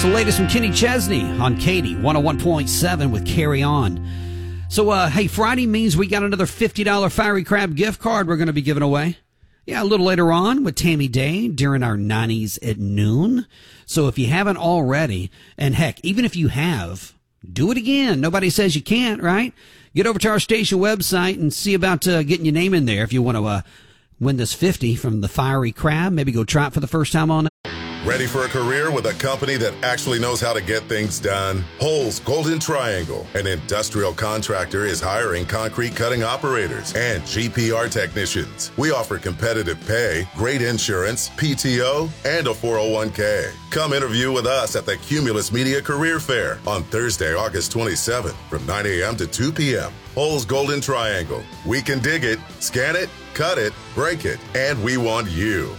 It's the latest from Kenny Chesney on Katie 101.7 with Carry On. So, hey, Friday means we got another $50 Fiery Crab gift card we're going to be giving away. Yeah, a little later on with Tammy Day during our 90s at noon. So if you haven't already, and heck, even if you have, do it again. Nobody says you can't, right? Get over to our station website and see about getting your name in there if you want to win this 50 from the Fiery Crab. Maybe go try it for the first time on. Ready for a career with a company that actually knows how to get things done? Holes Golden Triangle, an industrial contractor, is hiring concrete cutting operators and GPR technicians. We offer competitive pay, great insurance, PTO, and a 401k. Come interview with us at the Cumulus Media Career Fair on Thursday, August 27th from 9 a.m. to 2 p.m. Holes Golden Triangle. We can dig it, scan it, cut it, break it, and we want you.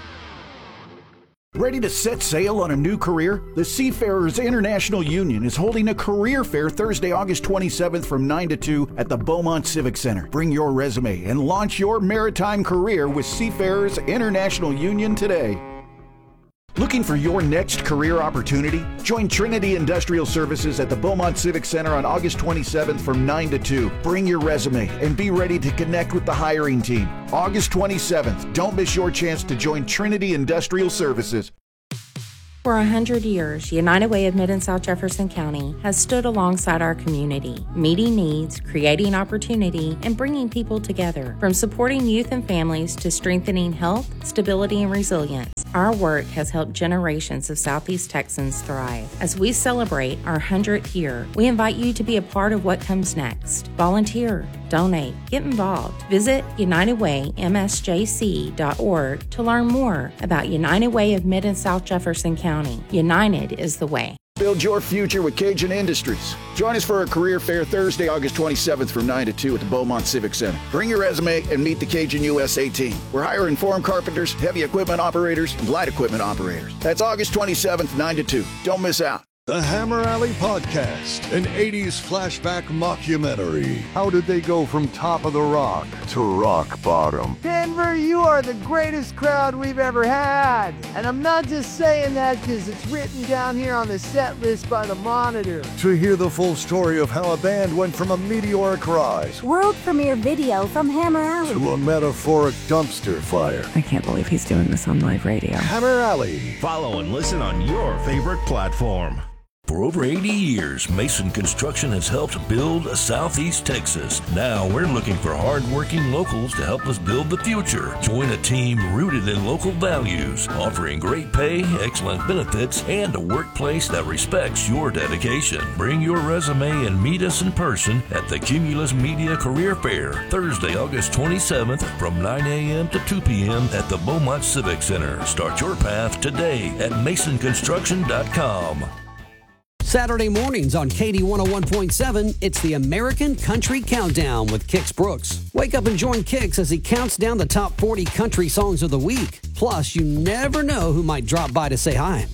Ready to set sail on a new career? The Seafarers International Union is holding a career fair Thursday, August 27th from 9 to 2 at the Beaumont Civic Center. Bring your resume and launch your maritime career with Seafarers International Union today. Looking for your next career opportunity? Join Trinity Industrial Services at the Beaumont Civic Center on August 27th from 9 to 2. Bring your resume and be ready to connect with the hiring team. August 27th. Don't miss your chance to join Trinity Industrial Services. For 100 years, United Way of Mid and South Jefferson County has stood alongside our community, meeting needs, creating opportunity, and bringing people together. From supporting youth and families to strengthening health, stability, and resilience, our work has helped generations of Southeast Texans thrive. As we celebrate our 100th year, we invite you to be a part of what comes next. Volunteer, donate, get involved. Visit UnitedWayMSJC.org to learn more about United Way of Mid and South Jefferson County. United is the way. Build your future with Cajun Industries. Join us for a career fair Thursday, August 27th from 9 to 2 at the Beaumont Civic Center. Bring your resume and meet the Cajun USA team. We're hiring form carpenters, heavy equipment operators, and light equipment operators. That's August 27th, 9 to 2. Don't miss out. The Hammer Alley Podcast, an 80s flashback mockumentary. How did they go from top of the rock to rock bottom? Denver, you are the greatest crowd we've ever had. And I'm not just saying that because it's written down here on the set list by the Monitor. To hear the full story of how a band went from a meteoric rise, world premiere video from Hammer Alley, to a metaphoric dumpster fire. I can't believe he's doing this on live radio. Hammer Alley. Follow and listen on your favorite platform. For over 80 years, Mason Construction has helped build Southeast Texas. Now we're looking for hard-working locals to help us build the future. Join a team rooted in local values, offering great pay, excellent benefits, and a workplace that respects your dedication. Bring your resume and meet us in person at the Cumulus Media Career Fair, Thursday, August 27th from 9 a.m. to 2 p.m. at the Beaumont Civic Center. Start your path today at masonconstruction.com. Saturday mornings on KD 101.7, it's the American Country Countdown with Kix Brooks. Wake up and join Kix as he counts down the top 40 country songs of the week. Plus, you never know who might drop by to say hi.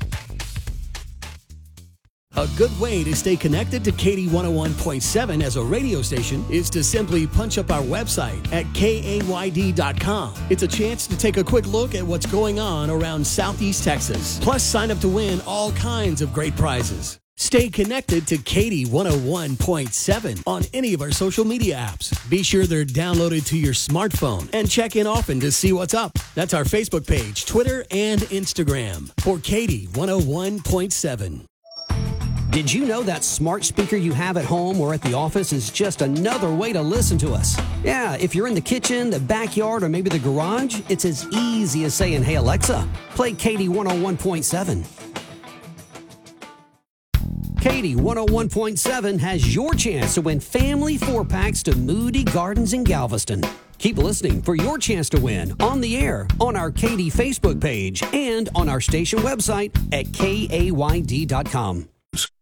A good way to stay connected to KD 101.7 as a radio station is to simply punch up our website at KAYD.com. It's a chance to take a quick look at what's going on around Southeast Texas. Plus, sign up to win all kinds of great prizes. Stay connected to KD 101.7 on any of our social media apps. Be sure they're downloaded to your smartphone and check in often to see what's up. That's our Facebook page, Twitter, and Instagram for KD 101.7. Did you know that smart speaker you have at home or at the office is just another way to listen to us? Yeah, if you're in the kitchen, the backyard, or maybe the garage, it's as easy as saying, "Hey Alexa, play KD 101.7. KD 101.7 has your chance to win family 4-packs to Moody Gardens in Galveston. Keep listening for your chance to win on the air, on our KD Facebook page, and on our station website at KAYD.com.